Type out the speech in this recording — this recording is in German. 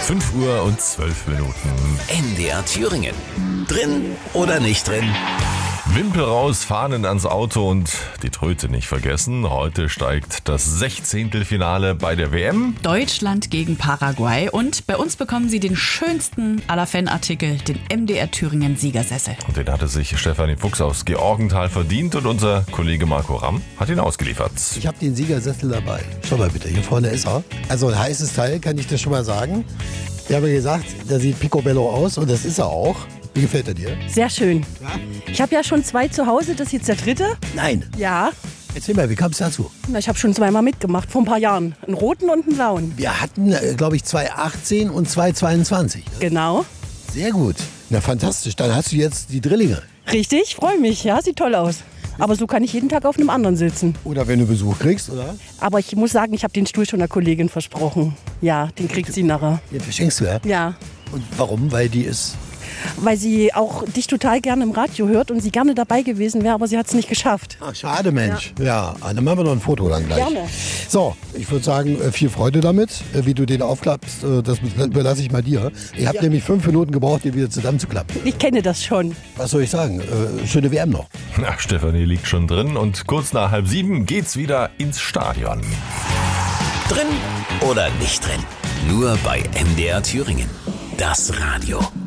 5 Uhr und 12 Minuten. MDR Thüringen. Drin oder nicht drin? Wimpel raus, Fahnen ans Auto und die Tröte nicht vergessen. Heute steigt das 16. Finale bei der WM. Deutschland gegen Paraguay. Und bei uns bekommen Sie den schönsten aller Fanartikel, den MDR Thüringen Siegersessel. Und den hatte sich Stefanie Fuchs aus Georgenthal verdient und unser Kollege Marco Ramm hat ihn ausgeliefert. Ich habe den Siegersessel dabei. Schau mal bitte, hier vorne ist er. Also ein heißes Teil, kann ich dir schon mal sagen. Wir haben ja gesagt, der sieht picobello aus und das ist er auch. Wie gefällt er dir? Sehr schön. Ja? Ich habe ja schon 2 zu Hause, das ist jetzt der 3. Nein. Ja, Erzähl mal, wie kam es dazu? na, ich habe schon 2-mal mitgemacht, vor ein paar Jahren. Einen roten und einen blauen. Wir hatten, glaube ich, 2018 und 2022. Genau. Sehr gut. Na, fantastisch. Dann hast du jetzt die Drillinge. Richtig, freue mich. Ja, sieht toll aus. Aber so kann ich jeden Tag auf einem anderen sitzen. Oder wenn du Besuch kriegst, oder? Aber ich muss sagen, ich habe den Stuhl schon der Kollegin versprochen. Ja, den kriegt sie nachher. Den verschenkst du, ja? Ja, Und warum? Weil die ist... weil sie auch dich total gerne im Radio hört und sie gerne dabei gewesen wäre, aber sie hat es nicht geschafft. Ach, schade, Mensch. Ja, dann machen wir noch ein Foto dann gleich. Gerne. So, ich würde sagen, viel Freude damit. Wie du den aufklappst, das überlasse ich mal dir. Ich habe nämlich 5 Minuten gebraucht, den wieder zusammenzuklappen. Ich kenne das schon. Was soll ich sagen? Schöne WM noch. Na, Stefanie liegt schon drin und kurz nach 6:30 geht's wieder ins Stadion. Drin oder nicht drin? Nur bei MDR Thüringen. Das Radio.